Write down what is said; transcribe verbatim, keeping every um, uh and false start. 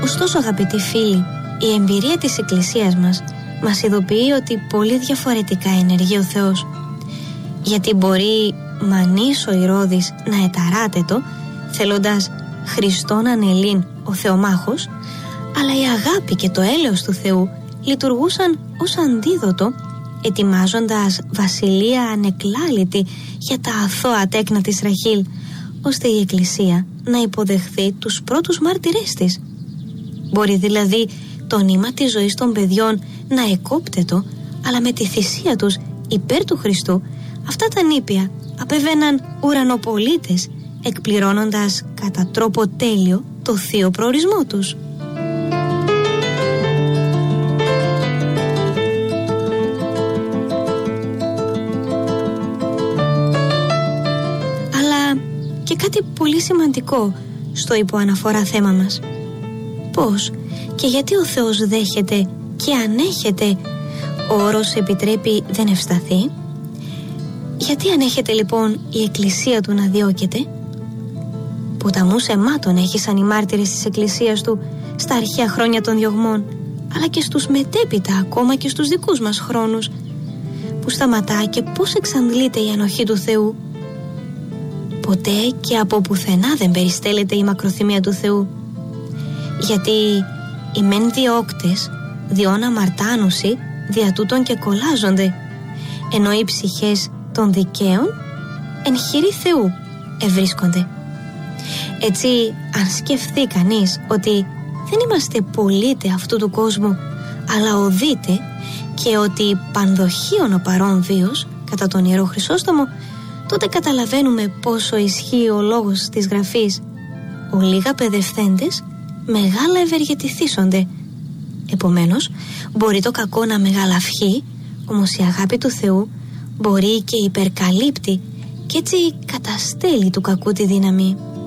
Ωστόσο, αγαπητοί φίλοι, η εμπειρία της Εκκλησίας μας μας ειδοποιεί ότι πολύ διαφορετικά ενεργεί ο Θεός. Γιατί μπορεί μανής ο Ηρώδης να εταράτετο, θέλοντας Χριστόν ανελήν ο Θεομάχος, αλλά η αγάπη και το έλεος του Θεού λειτουργούσαν ως αντίδοτο, ετοιμάζοντας βασιλεία ανεκλάλητη για τα αθώα τέκνα της Ραχήλ, ώστε η Εκκλησία να υποδεχθεί τους πρώτους μάρτυρες της. Μπορεί δηλαδή το νήμα της ζωής των παιδιών να εκόπτετο, αλλά με τη θυσία τους υπέρ του Χριστού, αυτά τα νήπια απέβαιναν ουρανοπολίτες, εκπληρώνοντας κατά τρόπο τέλειο το θείο προορισμό τους. Αλλά και κάτι πολύ σημαντικό στο υποαναφορά θέμα μας. Πώς και γιατί ο Θεός δέχεται και ανέχεται, ο όρος επιτρέπει δεν ευσταθεί? Γιατί ανέχεται λοιπόν η Εκκλησία του να διώκεται? Ποταμούς αιμάτων έχει σαν οι μάρτυρες της Εκκλησίας του στα αρχαία χρόνια των διωγμών, αλλά και στους μετέπειτα, ακόμα και στους δικούς μας χρόνους, που σταματά και πώς εξαντλείται η ανοχή του Θεού. Ποτέ και από πουθενά δεν περιστέλλεται η μακροθυμία του Θεού, γιατί οι μεν διώκτες διόν αμαρτάνουσι δια τούτων και κολλάζονται, ενώ οι ψυχές των δικαίων εν χειρή Θεού ευρίσκονται. Έτσι, αν σκεφτεί κανείς ότι δεν είμαστε πολίτε αυτού του κόσμου, αλλά οδείτε, και ότι πανδοχίων ο παρόν βίος κατά τον Ιερό Χρυσόστομο, τότε καταλαβαίνουμε πόσο ισχύει ο λόγος της Γραφής: «Ο λίγα παιδευθέντες μεγάλα ευεργετηθήσονται». Επομένως, μπορεί το κακό να μεγαλαυχεί, όμως η αγάπη του Θεού μπορεί και υπερκαλύπτει, και έτσι καταστέλει του κακού τη δύναμη.